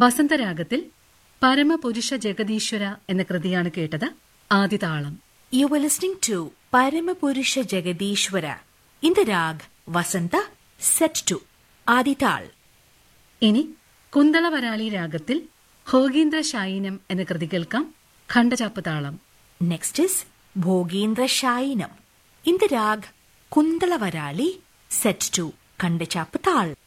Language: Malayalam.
വസന്തരാഗത്തിൽ പരമപുരുഷ ജഗദീശ്വര എന്ന കൃതിയാണ് കേട്ടത്. ആദിതാളം. You were listening to Paramapurusha Jagadishwara in the rag Vasanta set to Adital. ഇനി കുന്തളവരാളി രാഗത്തിൽ ഭോഗീന്ദ്ര ശായിനം എന്ന കൃതി കേൾക്കാം. ഖണ്ഡചാപ്പ് താളം. Next is Bhogendra Shayinam in the rag Kundalavarali set to Khandachappatal.